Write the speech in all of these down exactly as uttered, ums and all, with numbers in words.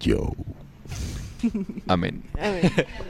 Yo. Amén. A ver.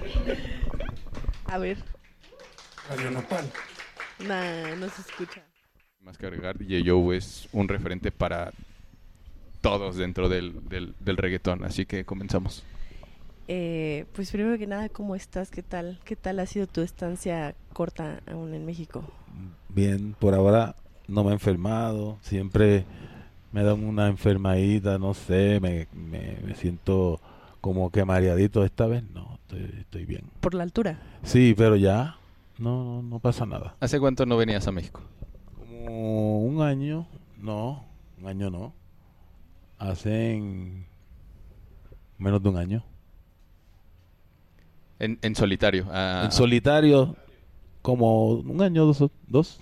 A ver. Radio Nopal. Nah, no se escucha. Más que agregar, D J Joe es un referente para todos dentro del, del, del reggaetón, así que comenzamos. Eh, pues primero que nada, ¿cómo estás? ¿Qué tal? ¿Qué tal ha sido tu estancia corta aún en México? Bien, por ahora no me he enfermado, siempre me dan una enfermadita, no sé, me, me, me siento como que mareadito. Esta vez no, estoy, estoy bien. ¿Por la altura? Sí, pero ya no, no, no pasa nada. ¿Hace cuánto no venías a México? Como un año, no, un año no, hace menos de un año. En, en solitario. Ah, En solitario, como un año, dos, dos.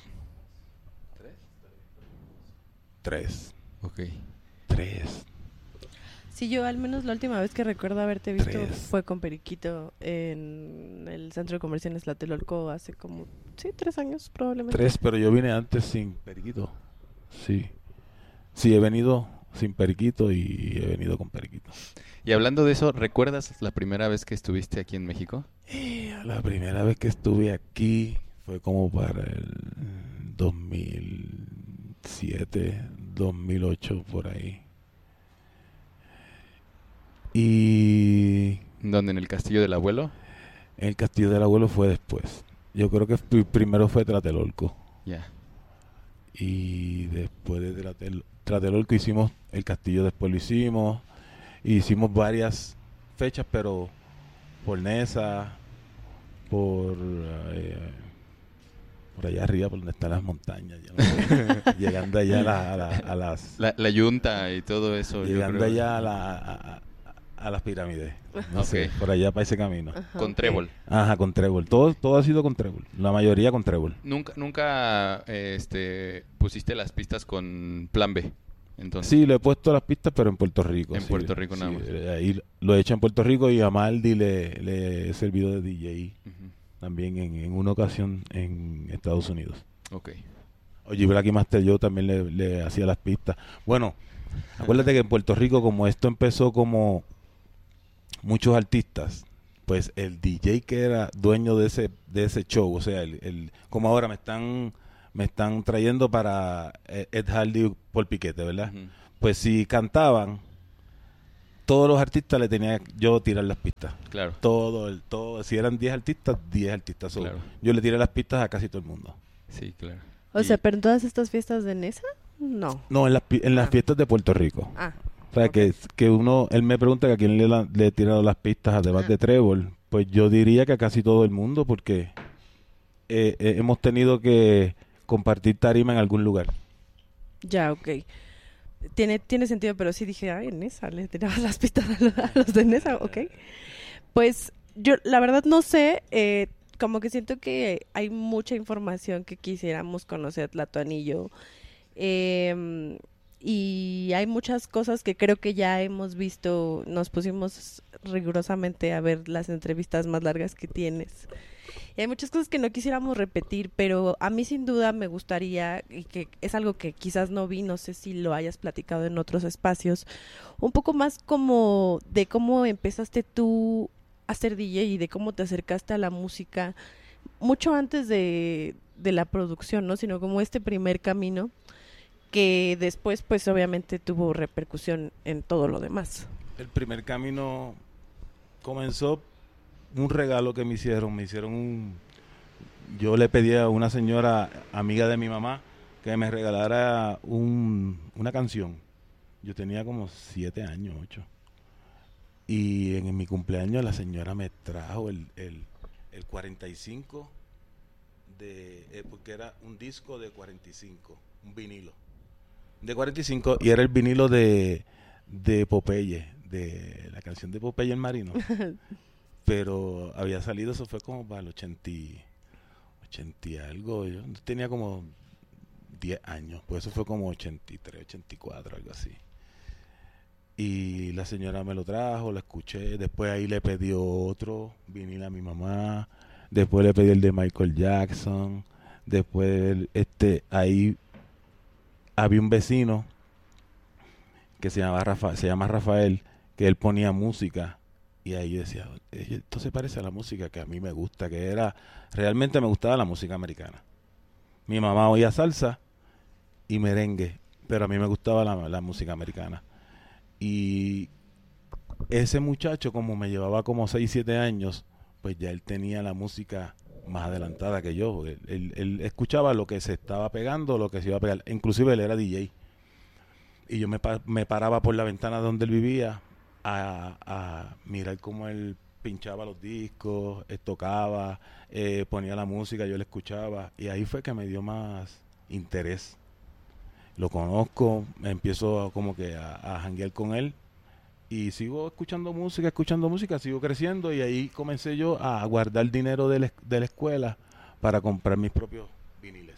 Tres. Ok. Tres. Sí, yo al menos la última vez que recuerdo haberte visto Tres. fue con Periquito en el Centro de Convenciones Tlatelolco hace como, sí, tres años probablemente. Tres, pero yo vine antes sin periquito. Sí. Sí, he venido sin periquito y he venido con periquito. Y hablando de eso, ¿recuerdas la primera vez que estuviste aquí en México? La primera vez que estuve aquí fue como para el dos mil siete, dos mil ocho, por ahí. Y ¿Dónde? ¿En el castillo del abuelo? el Castillo del Abuelo fue después. Yo creo que fui- primero fue Tlatelolco. Ya. Y después de Tlatel- Tlatelolco hicimos el castillo, después lo hicimos. Y hicimos varias fechas, pero por Nesa, por eh, por allá arriba, por donde están las montañas. ya no sé. Llegando allá a, la- a la- a las... La, la yunta y todo eso. yo Llegando creo. allá a, la- a, a- a las pirámides. No Ok. sé, por allá para ese camino. Ajá, Con ok. trébol. Ajá, con trébol. Todo, todo ha sido con trébol. La mayoría con trébol. Nunca, nunca eh, este, pusiste las pistas con plan B. Entonces, Sí, lo he puesto a las pistas, pero en Puerto Rico. En sí, Puerto Rico sí, nada más. eh, Ahí lo he hecho en Puerto Rico y a Maldi le, le he servido de D J Ujú. también en, en una ocasión en Estados Unidos. Ok. Oye, Black y Master yo también le, le hacía las pistas. Bueno, acuérdate que en Puerto Rico, como esto empezó como muchos artistas, pues el D J que era dueño de ese de ese show, o sea, el, el como ahora me están me están trayendo para eh, Ed Hardy por Piquete, ¿verdad? Ujú. Pues si cantaban, todos los artistas le tenía yo tirar las pistas. Claro. Todo, el, todo, si eran diez artistas, diez artistas. So, Claro. yo le tiré las pistas a casi todo el mundo. Sí, claro. O Y- sea, pero en todas estas fiestas de Nesa, no. No, en las, pi- en las Ah. fiestas de Puerto Rico. Ah, O sea, ok. que, que uno, él me pregunta que a quién le, la- le he tirado las pistas además Ah. de Trébol. Pues yo diría que a casi todo el mundo, porque eh, eh, hemos tenido que compartir tarima en algún lugar. Ya, ok. Tiene, tiene sentido, pero sí dije, ay, en Nesa, le tirabas las pistas a los, a los de Nesa, ok. Pues yo, la verdad, no sé, eh, como que siento que hay mucha información que quisiéramos conocer, Tlatoanillo. Eh, y hay muchas cosas que creo que ya hemos visto, nos pusimos rigurosamente a ver las entrevistas más largas que tienes. Y hay muchas cosas que no quisiéramos repetir, pero a mí sin duda me gustaría, y que es algo que quizás no vi, no sé si lo hayas platicado en otros espacios, un poco más como de cómo empezaste tú a ser D J y de cómo te acercaste a la música, mucho antes de, de la producción, ¿no? Sino como este primer camino que después pues obviamente tuvo repercusión en todo lo demás. El primer camino comenzó un regalo que me hicieron. Me hicieron un... Yo le pedí a una señora amiga de mi mamá que me regalara un, una canción. Yo tenía como siete años, ocho. Y en, en mi cumpleaños la señora me trajo el, el, el cuarenta y cinco, de, eh, porque era un disco de cuarenta y cinco, un vinilo. De cuarenta y cinco, y era el vinilo de, de Popeye, de la canción de Popeye el Marino. Pero había salido, eso fue como para el ochenta, y- ochenta y algo. Yo tenía como diez años, pues eso fue como ochenta y tres, ochenta y cuatro, algo así. Y la señora me lo trajo, lo escuché. Después ahí le pedí otro vinilo a mi mamá. Después le pedí el de Michael Jackson. Después, este, ahí había un vecino que se llama Rafa, se llama Rafael, que él ponía música y ahí yo decía, esto se parece a la música que a mí me gusta, que era, realmente me gustaba la música americana. Mi mamá oía salsa y merengue, pero a mí me gustaba la, la música americana. Y ese muchacho, como me llevaba como seis siete años, pues ya él tenía la música más adelantada que yo. Él, él, él escuchaba lo que se estaba pegando, lo que se iba a pegar. Inclusive él era D J. Y yo me, pa me paraba por la ventana donde él vivía a, a mirar cómo él pinchaba los discos, él tocaba, eh, ponía la música, yo le escuchaba. Y ahí fue que me dio más interés. Lo conozco, me empiezo como que a, a janguear con él. Y sigo escuchando música, escuchando música, sigo creciendo y ahí comencé yo a guardar dinero de la, de la escuela para comprar mis propios viniles.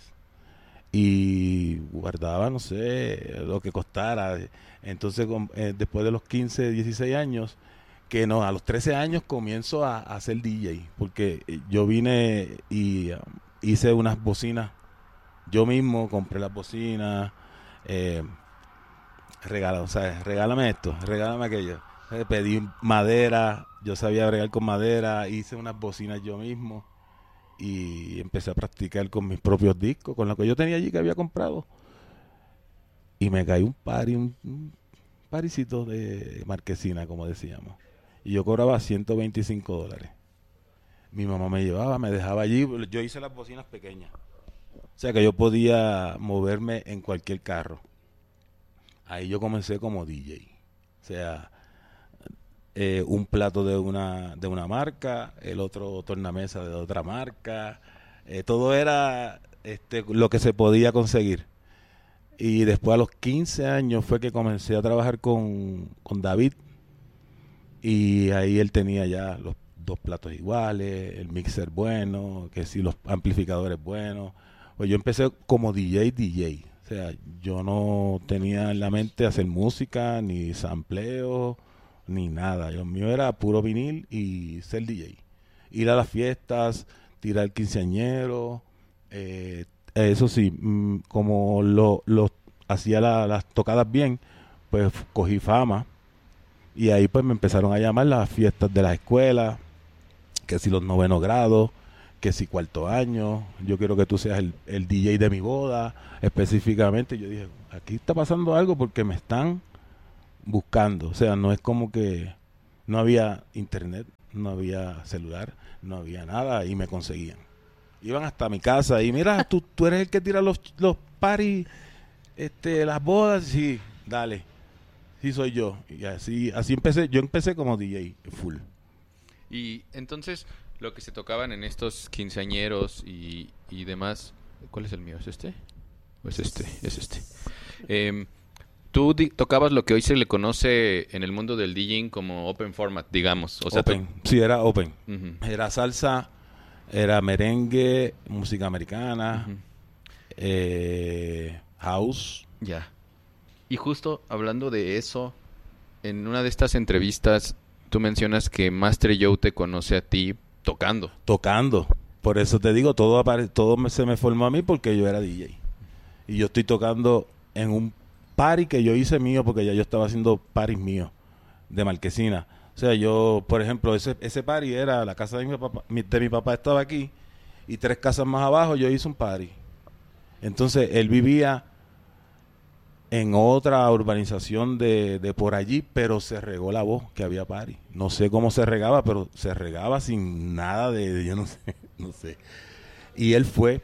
Y guardaba, no sé, lo que costara. Entonces, eh, después de los quince, dieciséis años, que no, a los trece años comienzo a, a ser D J, porque yo vine y um, hice unas bocinas. Yo mismo compré las bocinas, eh, regala, o sea, regálame esto, regálame aquello. Eh, pedí madera, yo sabía bregar con madera, hice unas bocinas yo mismo y empecé a practicar con mis propios discos, con lo que yo tenía allí que había comprado. Y me caí un pari, un, un paricito de marquesina, como decíamos. Y yo cobraba ciento veinticinco dólares. Mi mamá me llevaba, me dejaba allí, yo hice las bocinas pequeñas. O sea que yo podía moverme en cualquier carro. Ahí yo comencé como D J. O sea, eh, un plato de una de una marca, el otro tornamesa de otra marca. Eh, todo era este, lo que se podía conseguir. Y después a los quince años fue que comencé a trabajar con, con David. Y ahí él tenía ya los dos platos iguales, el mixer bueno, que sí, los amplificadores buenos. Pues yo empecé como D J, D J. O sea, yo no tenía en la mente hacer música, ni sampleo, ni nada. Lo mío era puro vinil y ser D J. Ir a las fiestas, tirar quinceañero. Eh, eso sí, mmm, como lo, lo hacía la, las tocadas bien, pues cogí fama. Y ahí pues me empezaron a llamar las fiestas de las escuelas, que si los novenos grados, que si cuarto año, yo quiero que tú seas el, el D J de mi boda, específicamente. Yo dije, aquí está pasando algo porque me están buscando. O sea, no es como que no había internet, no había celular, no había nada y me conseguían. Iban hasta mi casa y mira, tú, tú eres el que tira los, los parties, este, las bodas, sí, dale, sí soy yo. Y así, así empecé, yo empecé como D J full. Y entonces, lo que se tocaban en estos quinceañeros y, y demás, ¿cuál es el mío? ¿Es este? ¿O es este? Es este. Eh, tú di- tocabas lo que hoy se le conoce en el mundo del DJing como open format, digamos. O sea, Open, sí, era open. Uh-huh. Era salsa, era merengue, música americana, Uh-huh. eh, house. Ya. Y justo hablando de eso, en una de estas entrevistas, tú mencionas que Master Joe te conoce a ti tocando. Tocando. Por eso te digo, todo apare todo me, se me formó a mí porque yo era D J. Y yo estoy tocando en un party que yo hice mío porque ya yo estaba haciendo parties míos de marquesina. O sea, yo, por ejemplo, ese ese party era la casa de mi papá, mi, de mi papá estaba aquí y tres casas más abajo yo hice un party. Entonces, él vivía en otra urbanización de, de por allí, pero se regó la voz que había party. No sé cómo se regaba, pero se regaba sin nada de, de yo no sé, no sé. Y él fue,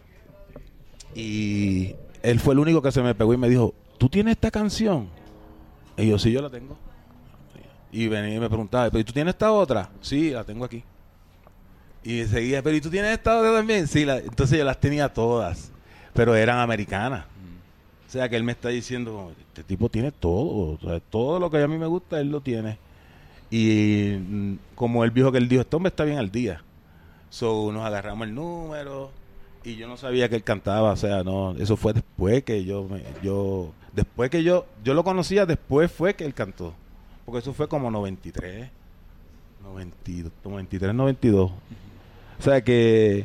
y él fue el único que se me pegó y me dijo, ¿tú tienes esta canción? Y yo, sí, yo la tengo. Y venía y me preguntaba, ¿pero tú tienes esta otra? Sí, la tengo aquí. Y seguía, ¿pero y tú tienes esta otra también? Sí, la, entonces yo las tenía todas, pero eran americanas. O sea, que él me está diciendo, este tipo tiene todo, o sea, todo lo que a mí me gusta, él lo tiene. Y mm, como él dijo que él dijo, este hombre está bien al día. So, nos agarramos el número y yo no sabía que él cantaba, o sea, no, eso fue después que yo, me, yo, después que yo, yo lo conocía, después fue que él cantó. Porque eso fue como noventa y tres, noventa, noventa y tres, noventa y dos. O sea que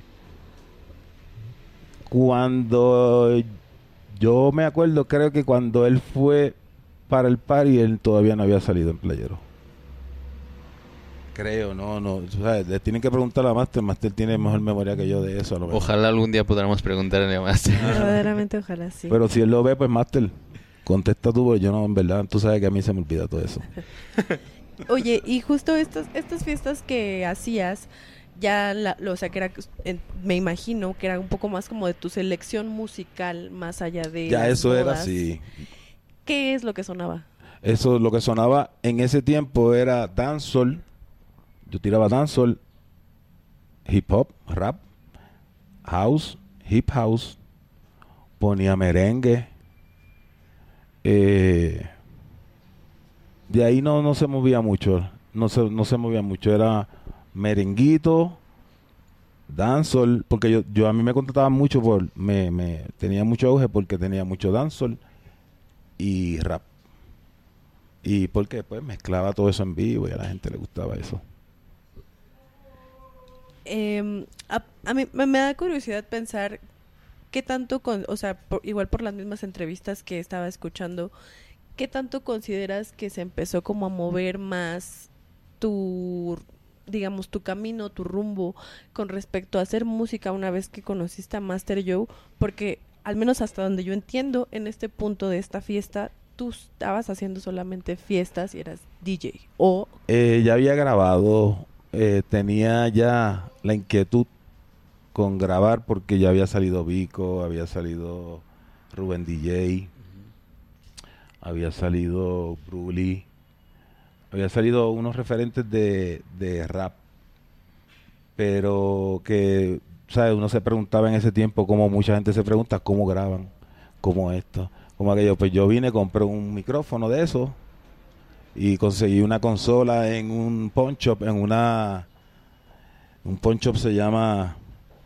cuando... Yo me acuerdo, creo que cuando él fue para el party, él todavía no había salido en Playero. Creo, no, no. O sea, le tienen que preguntar a Master. Master tiene mejor memoria que yo de eso. A lo mejor. Ojalá algún día podamos preguntarle a Master. Verdaderamente, ojalá sí. Pero si él lo ve, pues Master, contesta tú, porque yo no, en verdad, tú sabes que a mí se me olvida todo eso. Oye, y justo estas, estas fiestas que hacías, ya, la, lo, o sea, que era, en- me imagino que era un poco más como de tu selección musical, más allá de Ya las eso era modas. así. ¿Qué es lo que sonaba? Eso, lo que sonaba en ese tiempo era dancehall. Yo tiraba dancehall, hip hop, rap, house, hip house, ponía merengue. Eh, de ahí no, no se movía mucho, no se, no se movía mucho, era merenguito, dancehall, porque yo, yo a mí me contrataban mucho por, me, me tenía mucho auge porque tenía mucho dancehall y rap. Y porque pues mezclaba todo eso en vivo y a la gente le gustaba eso. Eh, a, a mí me, me da curiosidad pensar qué tanto, con, o sea, por- igual por las mismas entrevistas que estaba escuchando, qué tanto consideras que se empezó como a mover más tu, digamos, tu camino, tu rumbo con respecto a hacer música una vez que conociste a Master Joe, porque al menos hasta donde yo entiendo, en este punto de esta fiesta, tú estabas haciendo solamente fiestas y eras D J, o Eh, ya había grabado, eh, tenía ya la inquietud con grabar porque ya había salido Vico, había salido Rubén D J, había salido Bruli, había salido unos referentes de, de rap, pero que, ¿sabes? Uno se preguntaba en ese tiempo, como mucha gente se pregunta, ¿cómo graban? ¿Cómo esto? ¿Cómo aquello? Pues yo vine, compré un micrófono de eso y conseguí una consola en un pawn shop, en una... Un pawn shop se llama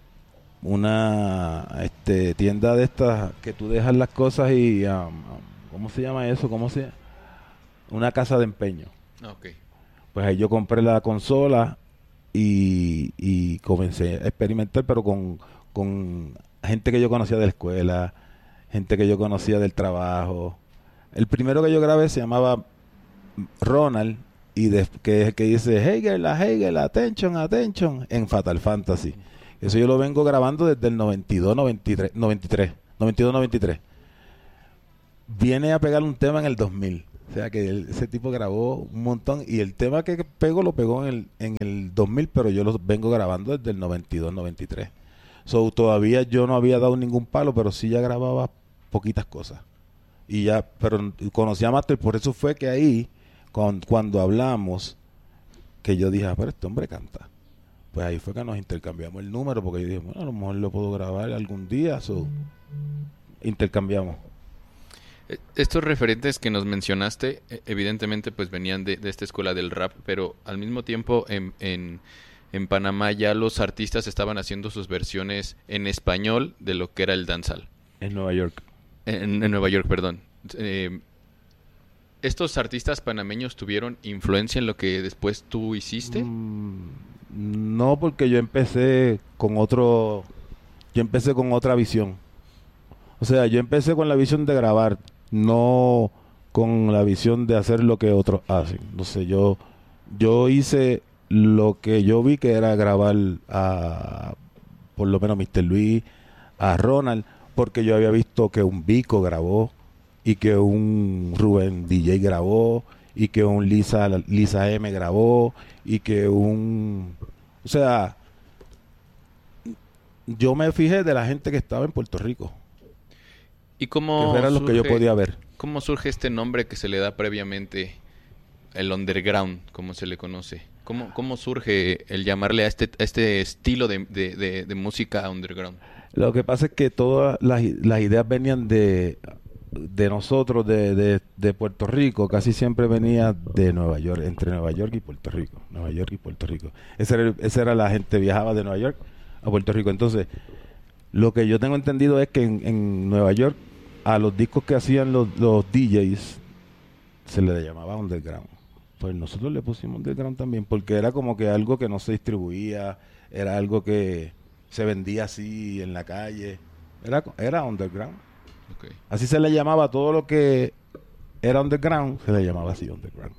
una este, tienda de estas que tú dejas las cosas y... um, um, ¿cómo se llama eso? ¿Cómo se Una casa de empeño. Ok. Pues ahí yo compré la consola y, y comencé a experimentar, pero con, con gente que yo conocía de la escuela, gente que yo conocía del trabajo. El primero que yo grabé se llamaba Ronald, y de, que es el que dice Hegel, la Hegel, attention, attention, en Fatal Fantasy. Eso yo lo vengo grabando desde el noventa y dos, noventa y tres, noventa y tres, noventa y dos, noventa y tres. Viene a pegar un tema en el dos mil. O sea que él- ese tipo grabó un montón y el tema que pegó lo pegó en el, en el dos mil, pero yo lo vengo grabando desde el noventa y dos, noventa y tres. So, todavía yo no había dado ningún palo, pero sí ya grababa poquitas cosas. Y ya, pero conocí a Master, por eso fue que ahí, con, cuando hablamos, que yo dije, ah, pero este hombre canta. Pues ahí fue que nos intercambiamos el número, porque yo dije, bueno, a lo mejor lo puedo grabar algún día, so, intercambiamos. Eh, Estos referentes que nos mencionaste, eh, evidentemente, pues venían de, de esta escuela del rap, pero al mismo tiempo en, en, en Panamá ya los artistas estaban haciendo sus versiones en español de lo que era el dancehall. En Nueva York. En, en Nueva York, perdón. Eh, ¿Estos artistas panameños tuvieron influencia en lo que después tú hiciste? Mm, no, porque yo empecé con otro, yo empecé con otra visión. O sea, yo empecé con la visión de grabar, no con la visión de hacer lo que otros hacen. Entonces yo, yo hice lo que yo vi que era grabar a, por lo menos mister Luis, a Ronald, porque yo había visto que un Vico grabó y que un Rubén D J grabó y que un Lisa Lisa M grabó y que un, o sea, yo me fijé de la gente que estaba en Puerto Rico, ¿Y cómo que eran los que yo surge- podía ver. ¿Cómo surge este nombre que se le da previamente, el underground, como se le conoce? ¿Cómo, cómo surge el llamarle a este, a este estilo de, de, de- de música underground? Lo que pasa es que todas las, i- las ideas venían de, de nosotros, de, de, de Puerto Rico, casi siempre venía de Nueva York, entre Nueva York y Puerto Rico, Nueva York y Puerto Rico. Esa era, el- esa era la gente, viajaba de Nueva York a Puerto Rico. Entonces, lo que yo tengo entendido es que en, en Nueva York, a los discos que hacían los, los D Js, se le llamaba underground. Pues nosotros le pusimos underground también, porque era como que algo que no se distribuía, era algo que se vendía así en la calle. Era, era underground. Ok. Así se le llamaba a todo lo que era underground, se le llamaba así underground.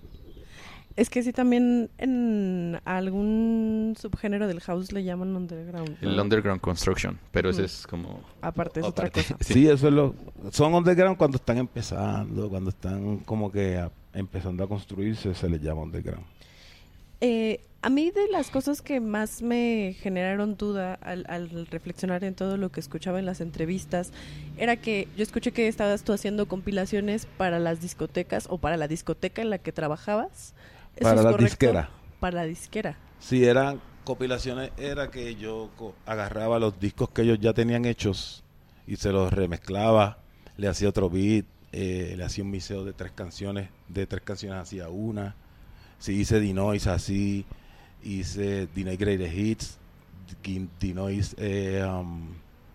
Es que sí, también en algún subgénero del house le llaman underground, ¿no? El underground construction, pero ese Ujú. es como... Aparte es otra aparte. cosa. Sí. Sí, eso es lo... Son underground cuando están empezando, cuando están como que a- empezando a construirse, se les llama underground. Eh, a mí de las cosas que más me generaron duda al, al reflexionar en todo lo que escuchaba en las entrevistas era que yo escuché que estabas tú haciendo compilaciones para las discotecas o para la discoteca en la que trabajabas. ¿Eso Para es la correcto? disquera. Para la disquera. Sí, eran compilaciones, era que yo co- agarraba los discos que ellos ya tenían hechos y se los remezclaba, le hacía otro beat, eh, le hacía un mixeo de tres canciones, de tres canciones hacía una. Sí, hice Dinoise así, hice Dinoise Greatest Hits, Di- Dinoise, eh, um,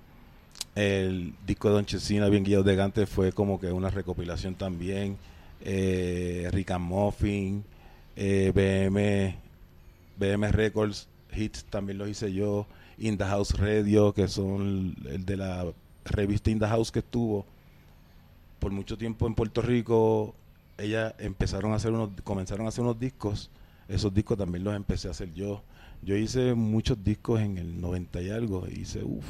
el disco de Don Chesina, Bien Guiado de Gante, fue como que una recopilación también, eh, Rick and Muffin, eh, B M, B M Records, Hits también los hice yo, In the House Radio, que son el de la revista In the House que estuvo por mucho tiempo en Puerto Rico. Ellas empezaron a hacer unos, comenzaron a hacer unos discos, esos discos también los empecé a hacer yo. Yo hice muchos discos en el noventa y algo, hice uff,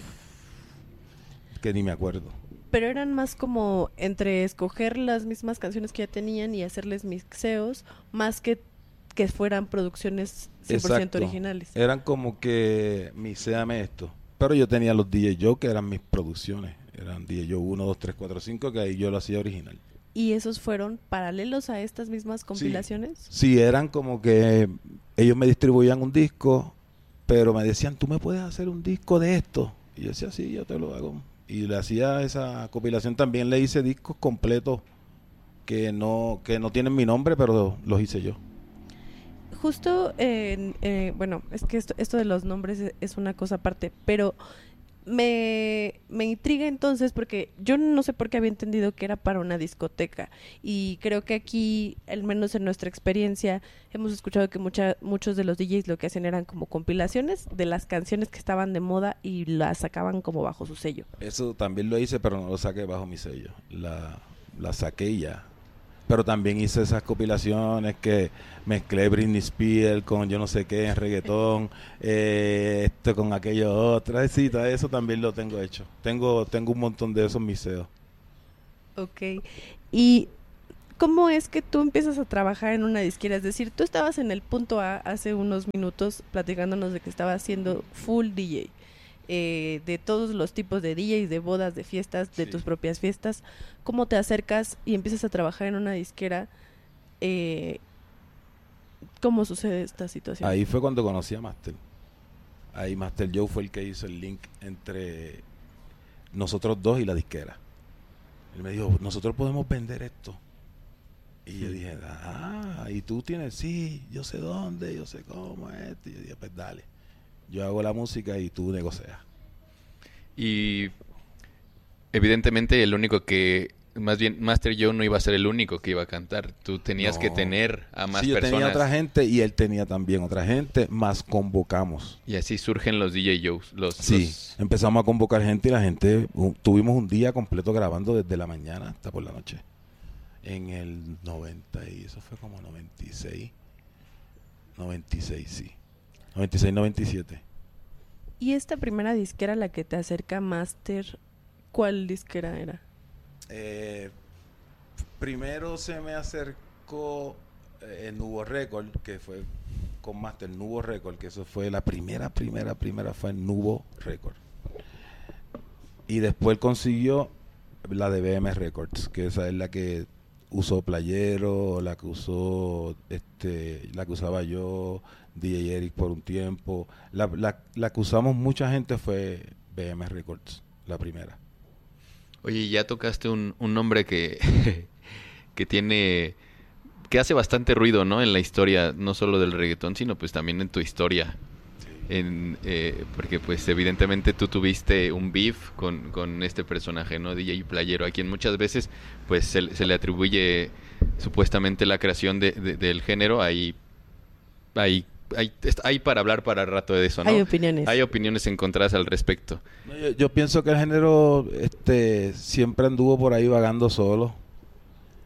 que ni me acuerdo. Pero eran más como entre escoger las mismas canciones que ya tenían y hacerles mixeos, más que que fueran producciones cien por ciento Exacto. originales. Eran como que, mixéame esto. Pero yo tenía los D J Joe, que eran mis producciones. Eran D J Joe uno, dos, tres, cuatro, cinco, que ahí yo lo hacía original. ¿Y esos fueron paralelos a estas mismas compilaciones? Sí, eran como que ellos me distribuían un disco, pero me decían, ¿tú me puedes hacer un disco de esto? Y yo decía, sí, yo te lo hago. Y le hacía esa compilación. También le hice discos completos que no, que no tienen mi nombre, pero los hice yo. Justo, eh, eh, bueno, es que esto, esto de los nombres es, es una cosa aparte, pero me, me intriga entonces porque yo no sé por qué había entendido que era para una discoteca y creo que aquí, al menos en nuestra experiencia, hemos escuchado que mucha, muchos de los D Js lo que hacían eran como compilaciones de las canciones que estaban de moda y las sacaban como bajo su sello. Eso también lo hice, pero no lo saqué bajo mi sello. La, la saqué y ya. Pero también hice esas compilaciones que mezclé Britney Spears con yo no sé qué en reggaetón, eh, esto con aquello otra, sí, todo eso también lo tengo hecho. Tengo tengo un montón de esos miseos. Ok. ¿Y cómo es que tú empiezas a trabajar en una disquera? Es decir, tú estabas en el punto A hace unos minutos platicándonos de que estabas haciendo full D J. Eh, de todos los tipos de D Js, de bodas, de fiestas, de Sí. tus propias fiestas. ¿Cómo te acercas y empiezas a trabajar en una disquera? Eh, ¿Cómo sucede esta situación? Ahí fue cuando conocí a Master. Ahí Master Joe fue el que hizo el link entre nosotros dos y la disquera. Él me dijo, nosotros podemos vender esto. Y yo dije, ah, y tú tienes, sí, yo sé dónde, yo sé cómo es esto. Y yo dije, pues dale, yo hago la música y tú negocias. Y evidentemente el único que, más bien Master Joe no iba a ser el único que iba a cantar. Tú tenías No. que tener a más Sí, yo personas. tenía otra gente y él tenía también otra gente, más convocamos. Y así surgen los D J Joes. Los, Sí, los- empezamos a convocar gente y la gente, u- tuvimos un día completo grabando desde la mañana hasta por la noche. En el noventa, y eso fue como noventa y seis. noventa y seis, sí. noventa y seis, noventa y siete. Y esta primera disquera a la que te acerca Master, ¿cuál disquera era? Eh, primero se me acercó eh, Nubo Record, que fue con Master Nubo Record, que eso fue la primera, primera, primera fue Nubo Record. Y después consiguió la de B M Records, que esa es la que usó Playero, la que usó este, la que usaba yo, D J Eric por un tiempo. La, la, la que usamos mucha gente fue B M Records, la primera. Oye, ya tocaste un, un nombre que, que tiene, que hace bastante ruido, ¿no? En la historia, no solo del reggaetón, sino pues también en tu historia. En, eh, porque pues evidentemente tú tuviste un beef con, con este personaje, ¿no? D J Playero, a quien muchas veces pues se, se le atribuye supuestamente la creación de, de- del género. Hay, hay, hay, hay para hablar para rato de eso, ¿no? Hay opiniones. Hay opiniones encontradas al respecto. No, yo, yo pienso que el género este siempre anduvo por ahí vagando solo.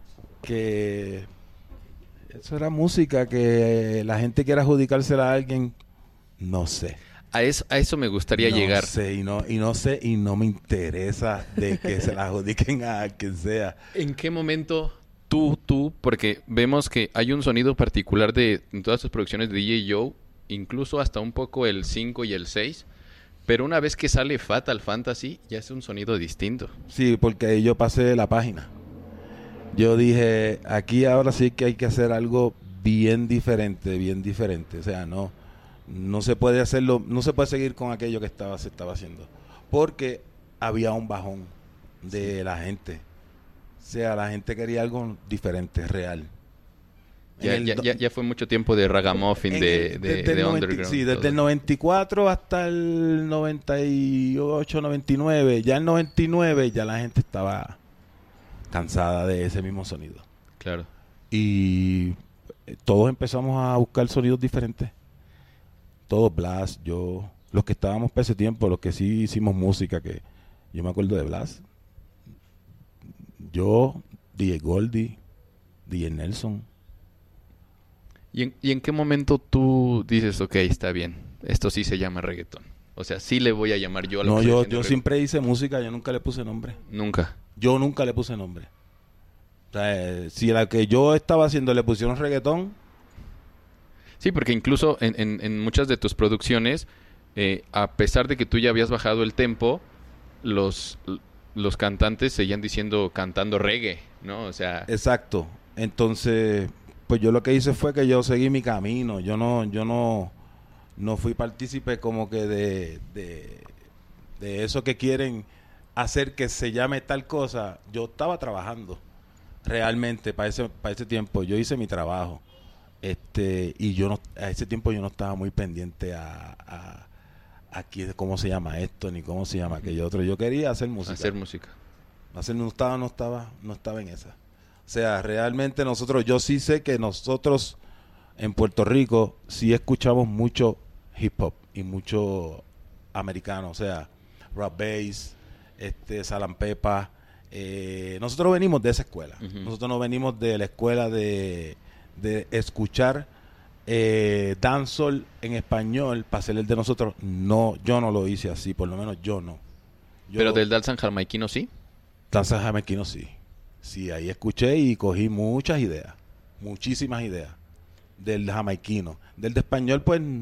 que eso era música, que la gente quiera adjudicársela a alguien, no sé. A eso, a eso me gustaría no llegar. No sé, y no, y no sé, y no me interesa de que se la adjudiquen a quien sea. ¿En qué momento tú, tú, porque vemos que hay un sonido particular de en todas tus producciones de D J Joe, incluso hasta un poco el cinco y el seis, pero una vez que sale Fatal Fantasy ya es un sonido distinto. Sí, porque ahí yo pasé la página. Yo dije, aquí ahora sí que hay que hacer algo bien diferente, bien diferente. O sea, no, no se puede hacerlo, no se puede seguir con aquello que estaba, se estaba haciendo. Porque había un bajón de la gente. O sea, la gente quería algo diferente, real. Ya, el ya, do- ya, ya fue mucho tiempo de ragamuffin, en de, el- de, desde el de noventa underground. sí, desde todo. el noventa y cuatro hasta el noventa y ocho, noventa y nueve. Ya el noventa y nueve ya la gente estaba cansada de ese mismo sonido. Claro. Y eh, todos empezamos a buscar sonidos diferentes. Todos, Blas, yo, los que estábamos para ese tiempo, los que sí hicimos música, que yo me acuerdo de Blas. Yo, D J Goldie, D J Nelson. ¿Y en, ¿Y en qué momento tú dices, ok, está bien, esto sí se llama reggaetón? O sea, sí le voy a llamar yo a lo No, que estoy yo, haciendo yo reggaetón. siempre hice música, yo nunca le puse nombre. Nunca. Yo nunca le puse nombre. O sea, eh, si la que yo estaba haciendo le pusieron reggaetón, Sí, porque incluso en, en, en muchas de tus producciones, eh, a pesar de que tú ya habías bajado el tempo, los, los cantantes seguían diciendo cantando reggae, ¿no? O sea, exacto. Entonces, pues yo lo que hice fue que yo seguí mi camino. Yo no, yo no, no fui partícipe como que de, de, de eso que quieren hacer que se llame tal cosa. Yo estaba trabajando realmente para ese, para ese tiempo. Yo hice mi trabajo. Este, y yo no, a ese tiempo yo no estaba muy pendiente a, a aquí cómo se llama esto ni cómo se llama aquello otro. Yo quería hacer música. hacer música. Hacer no estaba, no estaba, no estaba en esa. O sea, realmente nosotros, yo sí sé que nosotros en Puerto Rico sí escuchamos mucho hip hop y mucho americano, o sea, rap bass, este, Salam Pepa. Eh, nosotros venimos de esa escuela. Ujú. Nosotros no venimos de la escuela de, de escuchar eh, dancehall en español para ser el de nosotros. No, yo no lo hice así, por lo menos yo no. Yo, Pero del danza jamaiquino sí. danza jamaiquino sí. Sí, ahí escuché y cogí muchas ideas, muchísimas ideas del jamaiquino. Del de español, pues